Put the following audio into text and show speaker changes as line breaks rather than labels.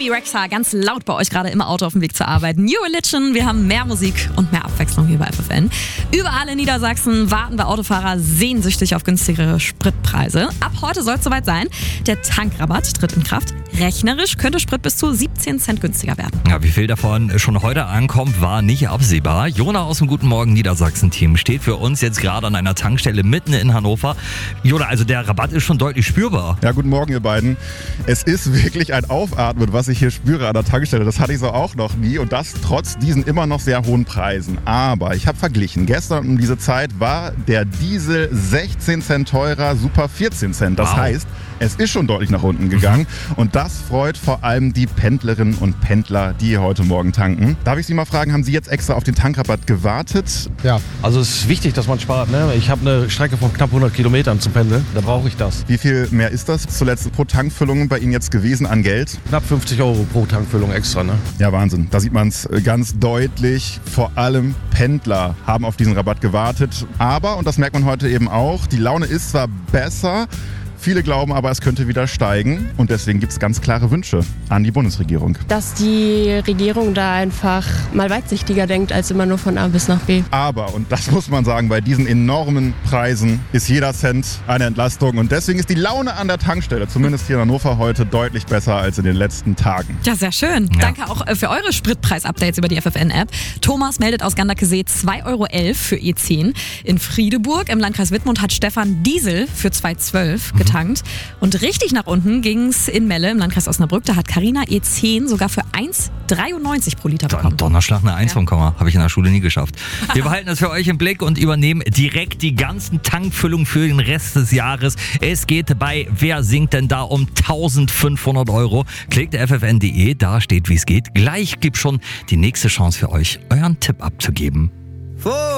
Bebe Rexha ganz laut bei euch gerade im Auto auf dem Weg zur Arbeit. New Religion, wir haben mehr Musik und mehr Abwechslung hier bei FFN. Überall in Niedersachsen warten wir Autofahrer sehnsüchtig auf günstigere Spritpreise. Ab heute soll es soweit sein. Der Tankrabatt tritt in Kraft. Rechnerisch könnte Sprit bis zu 17 Cent günstiger werden.
Ja, wie viel davon schon heute ankommt, war nicht absehbar. Jona aus dem Guten Morgen Niedersachsen-Team steht für uns jetzt gerade an einer Tankstelle mitten in Hannover. Jona, also der Rabatt ist schon deutlich spürbar.
Ja, guten Morgen, ihr beiden. Es ist wirklich ein Aufatmen, was ich hier spüre an der Tankstelle. Das hatte ich so auch noch nie und das trotz diesen immer noch sehr hohen Preisen. Aber ich habe verglichen. Gestern um diese Zeit war der Diesel 16 Cent teurer, Super 14 Cent. Das heißt, es ist schon deutlich nach unten gegangen und das freut vor allem die Pendlerinnen und Pendler, die hier heute Morgen tanken. Darf ich Sie mal fragen, haben Sie jetzt extra auf den Tankrabatt gewartet?
Ja, also es ist wichtig, dass man spart. Ne? Ich habe eine Strecke von knapp 100 Kilometern zum Pendeln, da brauche ich das.
Wie viel mehr ist das zuletzt pro Tankfüllung bei Ihnen jetzt gewesen an Geld?
Knapp 50 € pro Tankfüllung extra. Ne?
Ja, Wahnsinn. Da sieht man es ganz deutlich. Vor allem Pendler haben auf diesen Rabatt gewartet. Aber, und das merkt man heute eben auch, die Laune ist zwar besser, viele glauben aber, es könnte wieder steigen und deswegen gibt es ganz klare Wünsche an die Bundesregierung.
Dass die Regierung da einfach mal weitsichtiger denkt, als immer nur von A bis nach B.
Aber, und das muss man sagen, bei diesen enormen Preisen ist jeder Cent eine Entlastung und deswegen ist die Laune an der Tankstelle, zumindest hier in Hannover, heute deutlich besser als in den letzten Tagen.
Ja, sehr schön. Ja. Danke auch für eure Spritpreis-Updates über die FFN-App. Thomas meldet aus Gandakesee 2,11 € für E10. In Friedeburg im Landkreis Wittmund hat Stefan Diesel für 2,12 € getankt. Und richtig nach unten ging es in Melle im Landkreis Osnabrück. Da hat Carina E10 sogar für 1,93 pro Liter bekommen.
Donnerschlag, eine 1 vom Komma. Habe ich in der Schule nie geschafft. Wir behalten das für euch im Blick und übernehmen direkt die ganzen Tankfüllungen für den Rest des Jahres. Es geht bei Wer singt denn da um 1.500 €. Klickt ffn.de, da steht, wie es geht. Gleich gibt schon die nächste Chance für euch, euren Tipp abzugeben.